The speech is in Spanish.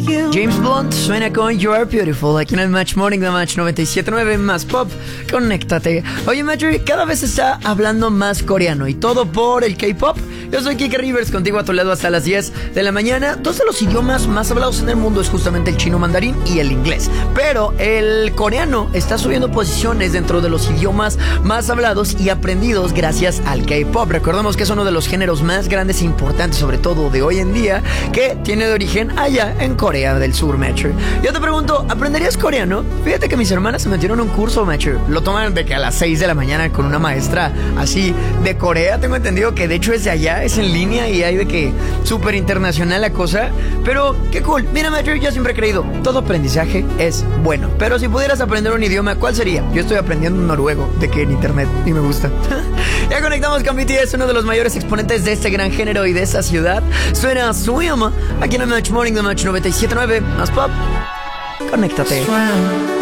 James Blunt suena con You Are Beautiful aquí en el Match Morning de Match 97.9 más pop. Conéctate. Oye, Match, cada vez se está hablando más coreano y todo por el K-pop. Yo soy Kike Rivers, contigo a tu lado hasta las 10 de la mañana. Dos de los idiomas más hablados en el mundo es justamente el chino mandarín y el inglés. Pero el coreano está subiendo posiciones dentro de los idiomas más hablados y aprendidos gracias al K-pop. Recordemos que es uno de los géneros más grandes e importantes, sobre todo de hoy en día, que tiene de origen allá en Corea del Sur, Metro. Yo te pregunto, ¿aprenderías coreano? Fíjate que mis hermanas se metieron en un curso, Metro. Lo toman de que a las 6 de la mañana con una maestra así de Corea. Tengo entendido que de hecho es de allá, es en línea y hay de que súper internacional la cosa. Pero qué cool. Mira, Metro, yo siempre he creído, todo aprendizaje es bueno. Pero si pudieras aprender un idioma, ¿cuál sería? Yo estoy aprendiendo noruego, de que en internet, y me gusta. Ya conectamos con BTS, uno de los mayores exponentes de este gran género y de esta ciudad. Suena Swim aquí en el Match Morning de Match 97.9 más pop. Conéctate.